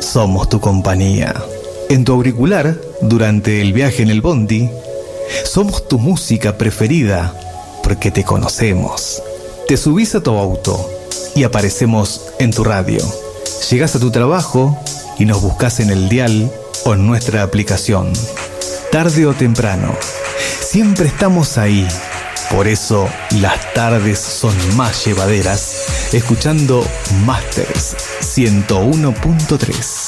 somos tu compañía. En tu auricular, durante el viaje en el bondi, somos tu música preferida porque te conocemos. Te subís a tu auto y aparecemos en tu radio. Llegás a tu trabajo y nos buscás en el dial o en nuestra aplicación. Tarde o temprano, siempre estamos ahí. Por eso las tardes son más llevaderas, escuchando Masters 101.3.